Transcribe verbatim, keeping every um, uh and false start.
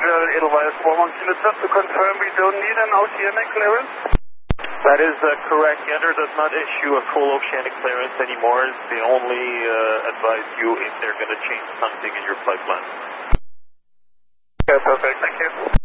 Israel Edelweiss four one kilo, just to confirm we don't need an oceanic clearance? That is uh, correct. Gander does not issue a full oceanic clearance anymore. They only uh, advise you if they're going to change something in your flight plan. Okay, perfect. Thank you.